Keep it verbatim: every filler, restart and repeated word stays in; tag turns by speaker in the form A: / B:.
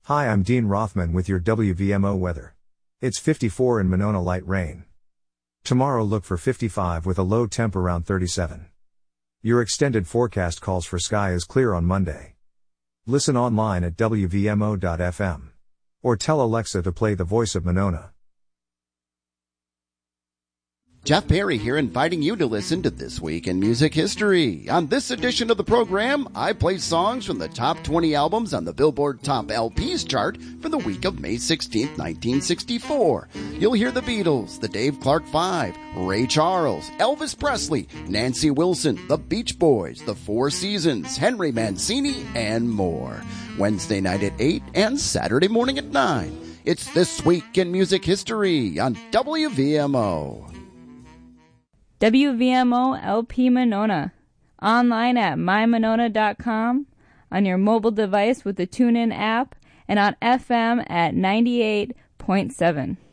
A: Hi, I'm Dean Rothman with your W V M O weather. It's fifty-four in Monona, light rain. Tomorrow look for fifty-five with a low temp around thirty-seven. Your extended forecast calls for sky is clear on Monday. Listen online at W V M O dot F M. Or tell Alexa to play The Voice of Monona.
B: Jeff Perry here, inviting you to listen to This Week in Music History. On this edition of the program, I play songs from the top twenty albums on the Billboard Top L Ps chart for the week of May sixteenth, nineteen sixty-four. You'll hear the Beatles, the Dave Clark Five, Ray Charles, Elvis Presley, Nancy Wilson, the Beach Boys, the Four Seasons, Henry Mancini, and more. Wednesday night at eight and Saturday morning at nine. It's This Week in Music History on W V M O.
C: W V M O L P Monona. Online at my monona dot com, on your mobile device with the TuneIn app, and on F M at ninety-eight point seven.